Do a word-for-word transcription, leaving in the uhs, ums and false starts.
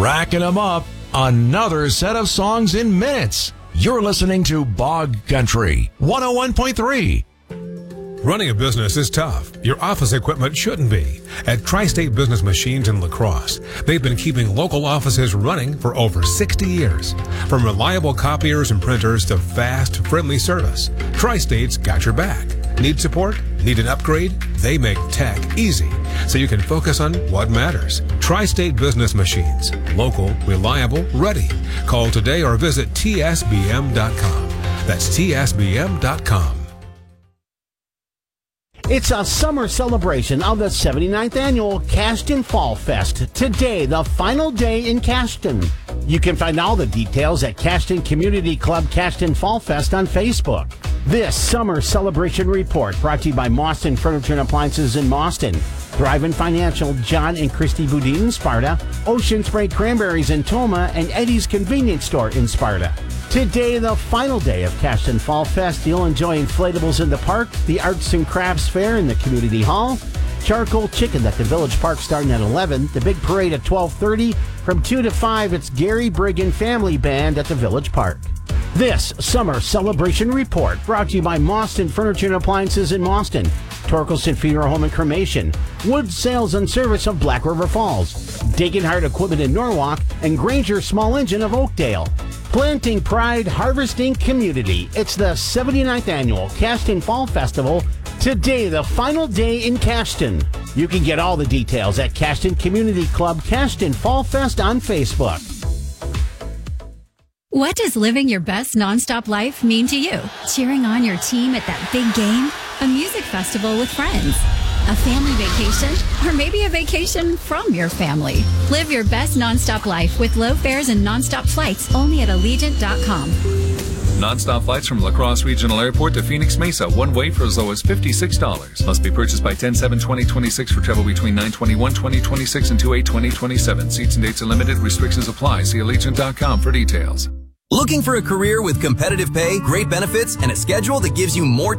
racking them up. Another set of songs in minutes. You're listening to Bog Country one oh one point three. Running a business is tough. Your office equipment shouldn't be. At Tri-State Business Machines in La Crosse, they've been keeping local offices running for over sixty years. From reliable copiers and printers to fast, friendly service, Tri-State's got your back. Need support? Need an upgrade? They make tech easy, so you can focus on what matters. Tri-State Business Machines. Local, reliable, ready. Call today or visit T S B M dot com. That's T S B M dot com. It's a summer celebration of the seventy-ninth Annual Cashton Fall Fest. Today, the final day in Cashton. You can find all the details at Cashton Community Club Cashton Fall Fest on Facebook. This summer celebration report brought to you by Mauston Furniture and Appliances in Mauston, Thrivent Financial, John and Christy Boudin in Sparta, Ocean Spray Cranberries in Toma, and Eddie's Convenience Store in Sparta. Today, the final day of Cashton Fall Fest, you'll enjoy inflatables in the park, the Arts and Crafts Fair in the Community Hall, charcoal chicken at the Village Park starting at eleven, the big parade at twelve thirty. From two to five, it's Gary Briggan Family Band at the Village Park. This summer celebration report brought to you by Mauston Furniture and Appliances in Mauston, Torkelson Funeral Home and Cremation, Wood Sales and Service of Black River Falls, Dagenhart Equipment in Norwalk, and Granger Small Engine of Oakdale. Planting pride, harvesting community. It's the seventy-ninth Annual Cashton Fall Festival. Today, the final day in Cashton. You can get all the details at Cashton Community Club Cashton Fall Fest on Facebook. What does living your best nonstop life mean to you? Cheering on your team at that big game? A music festival with friends? A family vacation? Or maybe a vacation from your family? Live your best nonstop life with low fares and nonstop flights only at Allegiant dot com. Nonstop flights from La Crosse Regional Airport to Phoenix Mesa, one way for as low as fifty-six dollars. Must be purchased by ten seven twenty twenty-six for travel between nine twenty-one twenty twenty-six and two eight twenty twenty-seven. Seats and dates are limited. Restrictions apply. See Allegiant dot com for details. Looking for a career with competitive pay, great benefits, and a schedule that gives you more